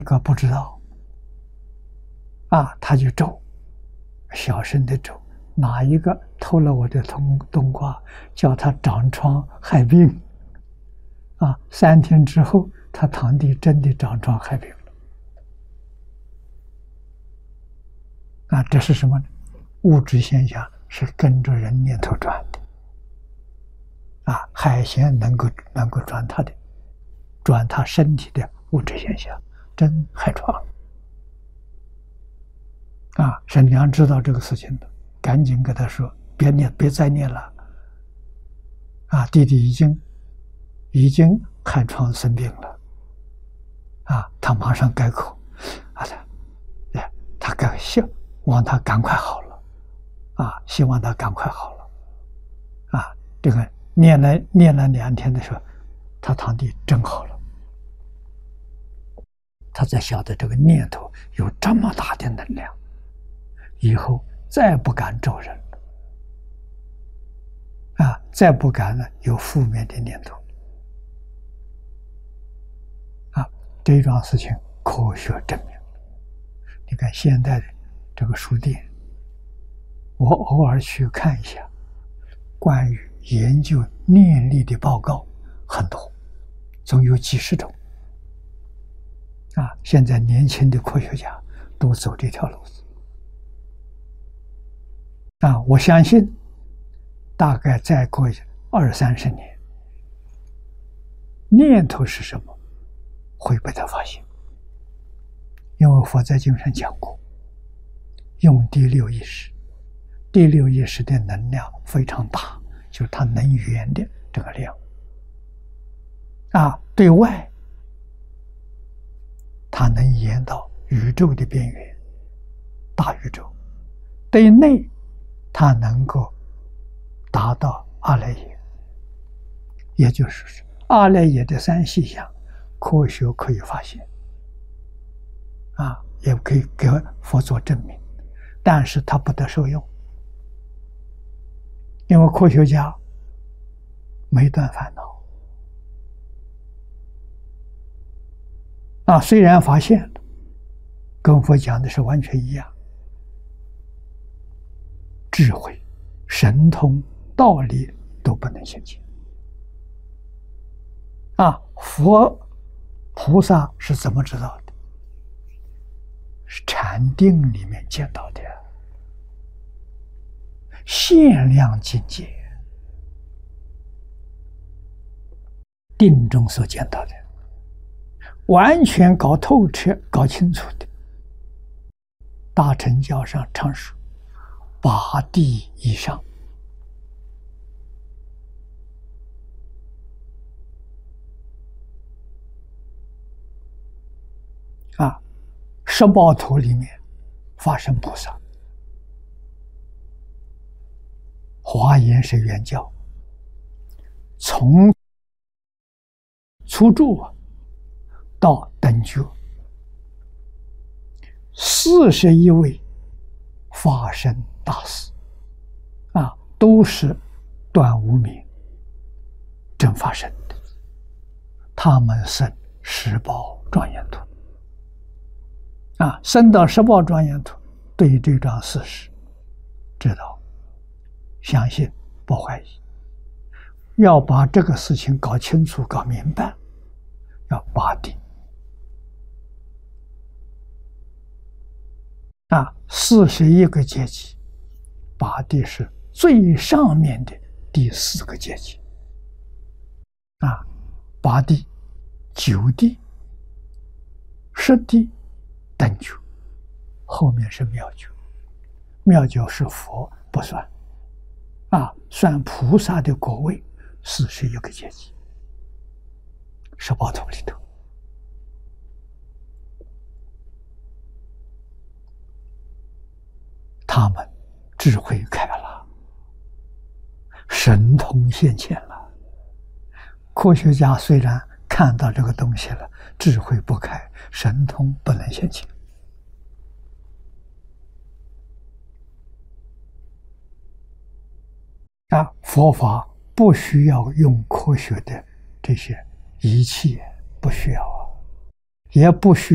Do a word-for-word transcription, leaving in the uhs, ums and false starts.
这个不知道啊，他就咒，小声的咒，哪一个偷了我的冬冬瓜，叫他长疮害病啊！三天之后，他堂弟真的长疮害病了啊！这是什么呢？物质现象是跟着人念头转的啊！海鲜能够能够转他的，转他身体的物质现象，真害疮啊！沈良知道这个事情的，赶紧跟他说：“别念，别再念了。”啊，弟弟已经已经害疮生病了，啊，他马上改口，啊，他，哎，他感谢，望他赶快好了，啊，希望他赶快好了，啊，这个念了念了两天的时候，他堂弟真好了，他才晓得这个念头有这么大的能量。以后再不敢咒人了，啊，再不敢呢有负面的念头，啊，这一桩事情科学证明。你看现在的这个书店，我偶尔去看一下，关于研究念力的报告很多，总有几十种。啊，现在年轻的科学家都走这条路子。啊，我相信，大概再过二三十年，念头是什么，会被他发现。因为佛在经上讲过，用第六意识，第六意识的能量非常大，就是它能源的这个量。啊，对外，它能延到宇宙的边缘，大宇宙；对内，它能够达到阿赖耶，也就是阿赖耶的三细相，科学可以发现，啊，也可以给佛做证明，但是它不得受用，因为科学家没断烦恼，啊，虽然发现了，跟佛讲的是完全一样。智慧、神通、道理都不能现前啊！佛菩萨是怎么知道的？是禅定里面见到的，限量境界，定中所见到的，完全搞透彻、搞清楚的。大乘教上常说，八地以上，啊，十报图里面发生菩萨，华严是原教，从初住到等觉，四十一位发生大事，啊，都是断无明正发生的，他们生十报庄严土，啊，生到十报庄严土，对于这桩事实知道、相信、不怀疑，要把这个事情搞清楚、搞明白，要八定。啊，四十一个阶级，八地是最上面的第四个阶级。啊，八地、九地、十地、等觉，后面是妙觉。妙觉是佛不算，啊，算菩萨的果位，四十一个阶级，十报图里头。他们智慧开了，神通现前了。科学家虽然看到这个东西了，智慧不开，神通不能现前。啊，佛法不需要用科学的这些仪器，不需要啊，也不需